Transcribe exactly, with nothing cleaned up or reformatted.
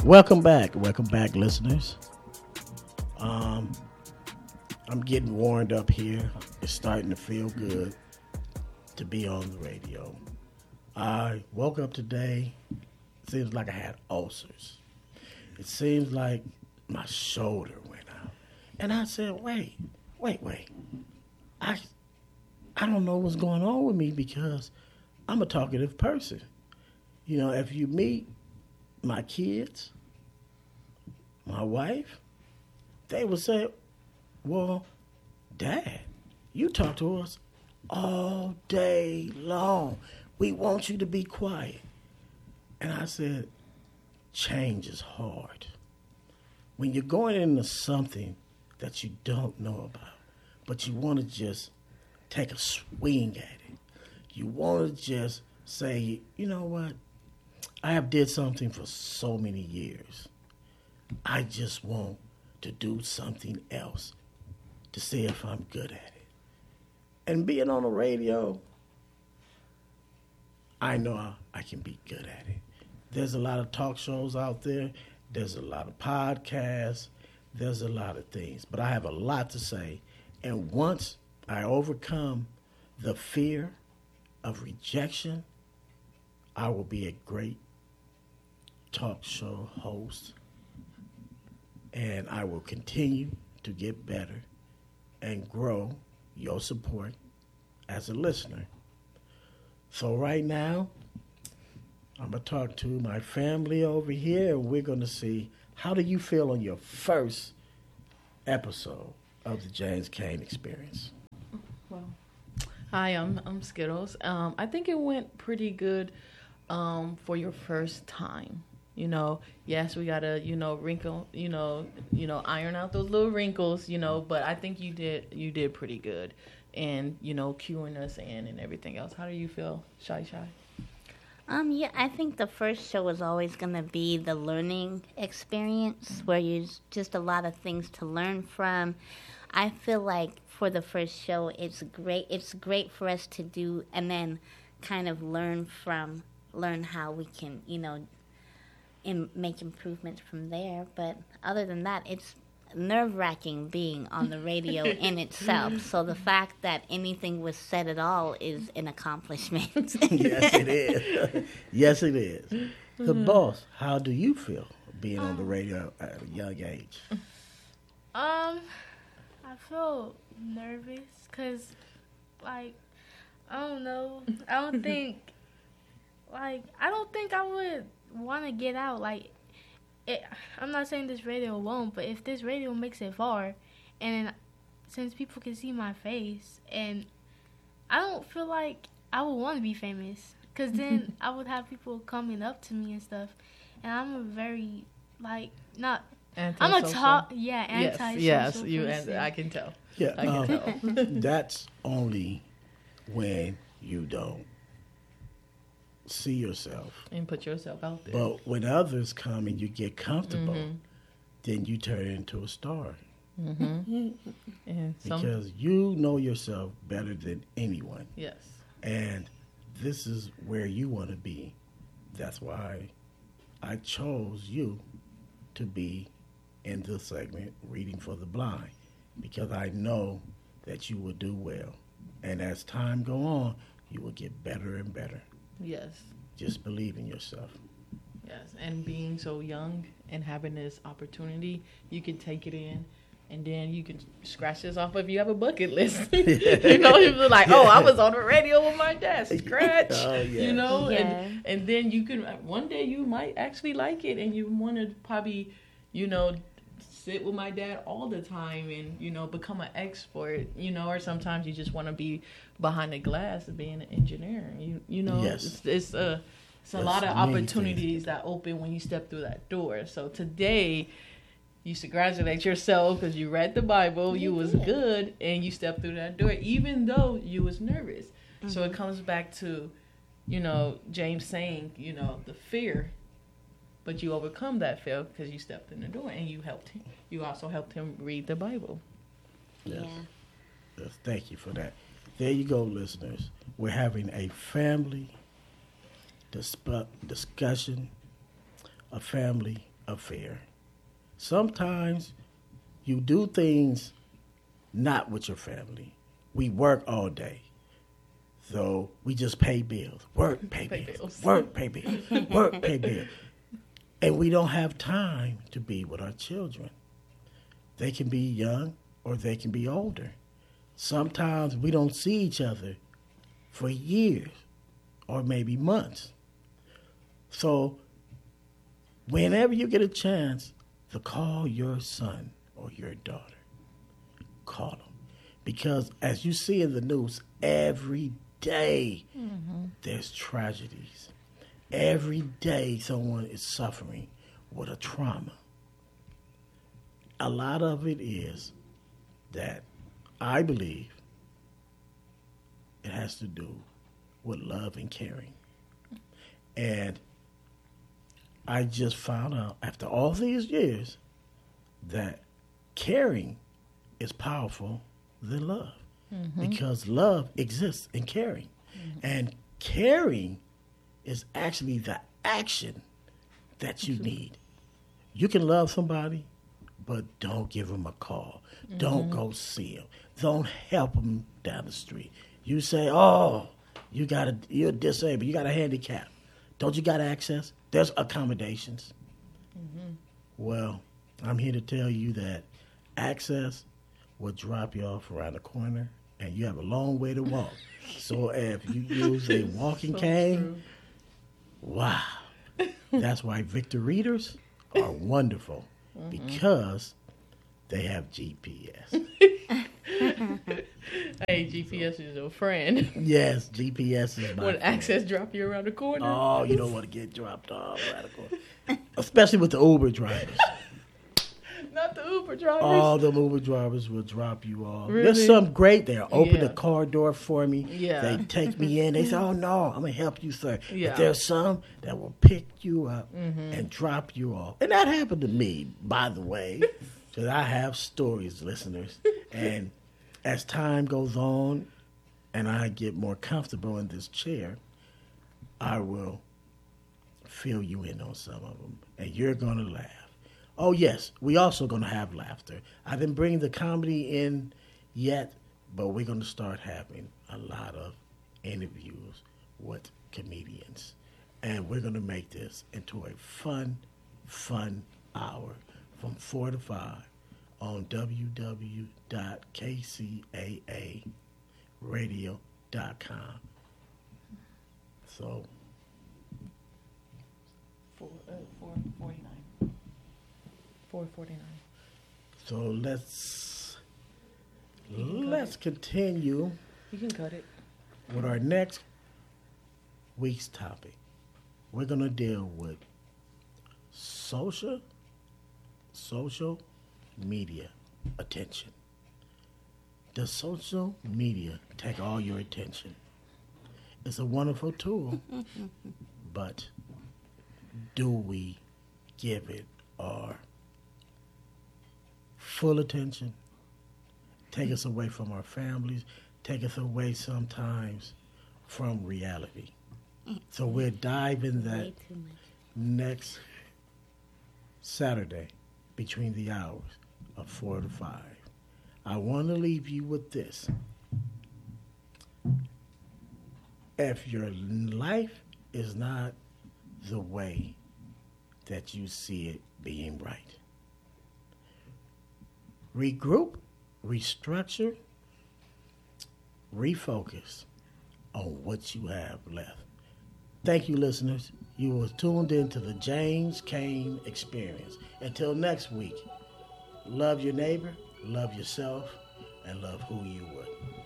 Welcome back. Welcome back, listeners. Um, I'm getting warmed up here. It's starting to feel good to be on the radio. I woke up today. It seems like I had ulcers. It seems like my shoulder went out. And I said, wait, wait, wait. I, I don't know what's going on with me because I'm a talkative person. You know, if you meet my kids, my wife, they would say, well, Dad, you talk to us all day long. We want you to be quiet. And I said, change is hard. When you're going into something that you don't know about, but you want to just take a swing at it. You want to just say, you know what? I have did something for so many years. I just want to do something else to see if I'm good at it. And being on the radio, I know I, I can be good at it. There's a lot of talk shows out there. There's a lot of podcasts. There's a lot of things. But I have a lot to say. And once I overcome the fear of rejection, I will be a great talk show host. And I will continue to get better and grow your support as a listener. So right now, I'm going to talk to my family over here, and we're going to see, how do you feel on your first episode of the James Cain Experience? Well, hi, I'm, I'm Skittles. Um, I think it went pretty good um, for your first time. You know, yes, we gotta, you know, wrinkle, you know, you know, iron out those little wrinkles, you know. But I think you did, you did pretty good, and you know, cueing us in and everything else. How do you feel, Shy Shy? Um, yeah, I think the first show is always gonna be the learning experience, where there's just a lot of things to learn from. I feel like for the first show, it's great. It's great for us to do, and then kind of learn from, learn how we can, you know. And make improvements from there. But other than that, it's nerve-wracking being on the radio in itself. So the fact that anything was said at all is an accomplishment. Yes, it is. Yes, it is. The boss, how do you feel being on the radio at a young age? Um, I feel nervous because, like, I don't know. I don't think, like, I don't think I would want to get out. Like, it, I'm not saying this radio won't, but if this radio makes it far, and then, since people can see my face, and I don't feel like I would want to be famous, because then I would have people coming up to me and stuff, and I'm a very, like, not, Anti-social. I'm a talk, yeah, anti-social Yes, yes, you, person. and I can tell. Yeah, I can um, tell. that's only when you don't see yourself. And put yourself out there. But when others come and you get comfortable, Mm-hmm. then you turn into a star. Mm-hmm. And some, Because you know yourself better than anyone. yes. And this is where you want to be. That's why I chose you to be in this segment, Reading for the Blind, because I know that you will do well. And as time go on, you will get better and better. Yes. Just believe in yourself. Yes. And being so young and having this opportunity, you can take it in. And then you can scratch this off if you have a bucket list. You know, you be like, oh, I was on the radio with my dad. Scratch. Oh, yeah. You know, Yeah. and and then you can, one day you might actually like it, and you want to probably, you know, sit with my dad all the time and, you know, become an expert, you know, or sometimes you just want to be behind the glass of being an engineer. You you know, Yes. it's, it's a, it's a There's lot of many opportunities that open when you step through that door. So today, you should congratulate yourself because you read the Bible, you was good, and you stepped through that door, even though you was nervous. Mm-hmm. So it comes back to, you know, James saying, you know, the fear, but you overcome that fear because you stepped in the door and you helped him. You also helped him read the Bible. Yes. Yeah. Yes, thank you for that. There you go, listeners. We're having a family disp- discussion, a family affair. Sometimes you do things not with your family. We work all day. So we just pay bills. Work, pay, Pay bills. bills. Work, pay bills. Work, pay bills. And we don't have time to be with our children. They can be young or they can be older. Sometimes we don't see each other for years or maybe months. So whenever you get a chance to call your son or your daughter, call them. Because as you see in the news, every day mm-hmm. there's tragedies. Every day someone is suffering with a trauma. A lot of it is that I believe it has to do with love and caring. And I just found out after all these years that caring is powerful than love. Mm-hmm. Because love exists in caring. Mm-hmm. And caring is actually the action that you need. You can love somebody, but don't give them a call. Mm-hmm. Don't go see them. Don't help them down the street. You say, oh, you got a, you're disabled. You got a handicap. Don't you got access? There's accommodations. Mm-hmm. Well, I'm here to tell you that access will drop you off around the corner, and you have a long way to walk. So if you use a walking so cane, true. Wow. That's why Victor Readers are wonderful, mm-hmm. because they have G P S. Hey, G P S so, is your friend. Yes, G P S is my When friend. access drop you around the corner? Oh, you don't want to get dropped off around the corner. Especially with the Uber drivers. Not the Uber drivers. All the Uber drivers will drop you off. Really? There's some great there. Open yeah. the car door for me. Yeah. They take me in. They say, oh, no, I'm going to help you, sir. Yeah. But there's some that will pick you up mm-hmm. and drop you off. And that happened to me, by the way, because I have stories, listeners. And as time goes on and I get more comfortable in this chair, I will fill you in on some of them. And you're going to laugh. Oh, yes, we also going to have laughter. I didn't bring the comedy in yet, but we're going to start having a lot of interviews with comedians. And we're going to make this into a fun, fun hour from four to five on w w w dot k c a a radio dot com. So, four, uh, four forty-nine. four forty-nine. So let's let's continue. You can cut it. With our next week's topic. We're gonna deal with social social media attention. Does social media take all your attention? It's a wonderful tool, but do we give it our full attention? Take us away from our families, take us away sometimes from reality. So we'll dive in that next Saturday between the hours of four to five. I want to leave you with this. If your life is not the way that you see it being right, regroup, restructure, refocus on what you have left. Thank you, listeners. You were tuned into the James Cain Experience. Until next week, love your neighbor, love yourself, and love who you would.